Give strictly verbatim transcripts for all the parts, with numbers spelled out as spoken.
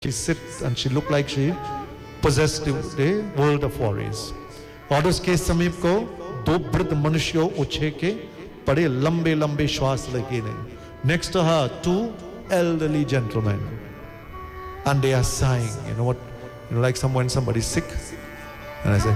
She sits and she looked like she possessed the world of worries. और उसके समीप को दो वृद्ध मनुष्यों उछे के बड़े लंबे लंबे श्वास लगे ने. Next to her, two elderly gentlemen, and they are sighing. You know what? You know, like some when somebody's sick, and I say,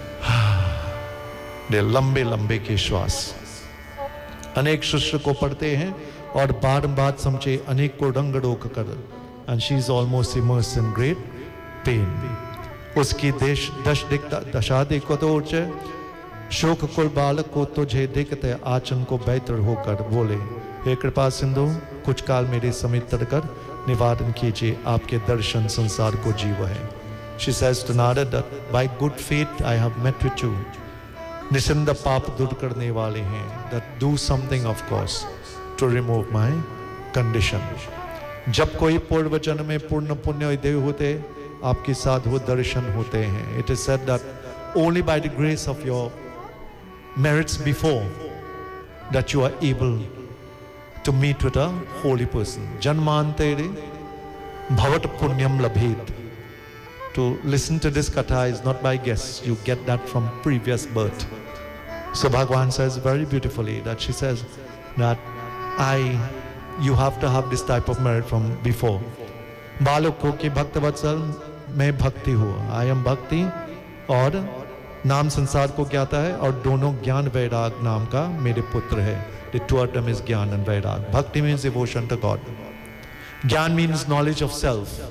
they लंबे लंबे के श्वास. अनेक शिष्य को पढ़ते हैं और बार बार समझे अनेक को रंग रोक कर. And she is almost immersed in great pain. उसकी देश दश दिखता दशा देखो तो उठे शोक कुल बालक को तुझे देखते आचन को बेहतर होकर बोले, हे कृपा सिंधु कुछ काल मेरे समीप कर निवारण कीजिए, आपके दर्शन संसार को जीव है. She says to Narad that by good fate I have met with you. निस्सिंद पाप दूर करने वाले हैं. That do something of course to remove my condition. जब कोई पूर्व जन्म में पूर्ण पुण्य उदय होते आपके साथ वो दर्शन होते हैं. It is said that only by the grace of your merits before that you are able to meet with a holy person. Janmantere bhavat punyam labhet. To listen to this katha is not by guess. You get that from previous birth. So Bhagavan says very beautifully that she says that I, you have to have this type of merit from before. बालकों की भक्त वत्सल मैं भक्ति हुआ. I am भक्ति और नाम संसार को ज्ञाता है और दोनों ज्ञान वैराग नाम का मेरे पुत्र है. The two of them is ज्ञान and Vairag. Bhakti means devotion to God. Jnana means knowledge of self.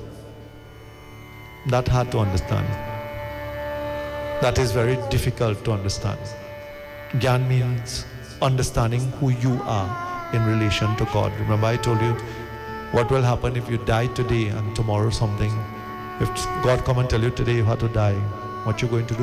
That hard to understand. That is very difficult to understand. Jnana means understanding who you are in relation to God. Remember I told you what will happen if you die today and tomorrow something. If God come and tell you today you have to die, what you going to do?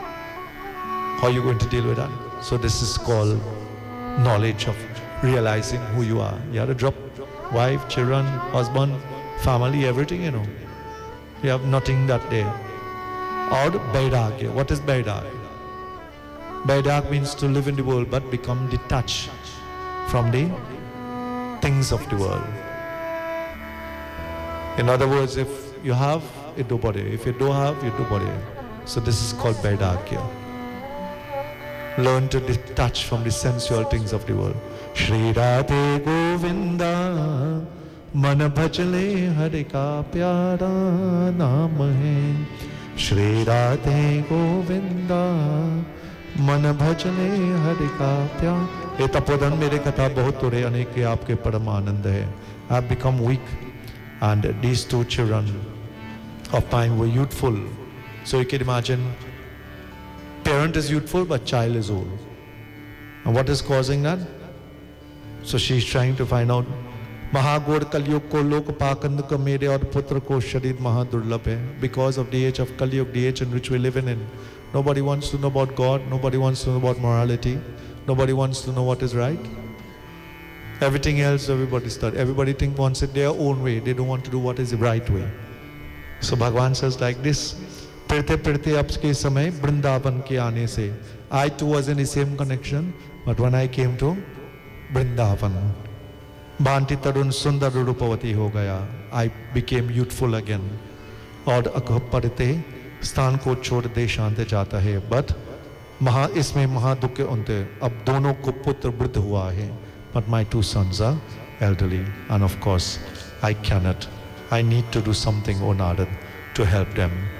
How are you going to deal with that? So this is called knowledge of realizing who you are. You have to drop wife, children, husband, family, everything, you know. You have nothing that day. Or Vairagya. What is Vairagya? Vairagya means to live in the world but become detached from the things of the world. In other words, if you have, you do body. If you don't have, you do body. So this is called Vairagya. Learn to detach from the sensual things of the world. Shri Radhe Govinda मन भजले हरि का प्यारा नाम है. श्री राधे गोविंदा मन भजले हरि का प्यार. ये तपोधन मेरे कथा बहुत तोड़े अनेक के आपके परम आनंद है. I have become weak and these two children of mine were youthful. So you can imagine, parent is youthful but child is old. And what is causing that? So she is trying to find out. महागोर कलयुग को लोक पाकंद को मेरे और पुत्र को शरीर महादुर्लभ है. Because of the age of Kalyug, the age in which we live in, nobody wants to know about God, nobody wants to know about morality, nobody wants to know what is right. Everything else everybody study, everybody think wants it their own way. They don't want to do what is the right way. So Bhagavan says like this. पढ़ते पढ़ते अब के समय वृंदावन के आने से, I too was in the same connection, but when I came to Vrindavan, भांति तरुण सुंदर रूपवती हो गया. I became youthful again. और पढ़ते स्थान को छोड़ देश आते जाता है. But महा इसमें महादुख उनते अब दोनों को पुत्र वृद्ध हुआ है. But my two sons are elderly, and of course I cannot. I need to do something, O Narad, to help them.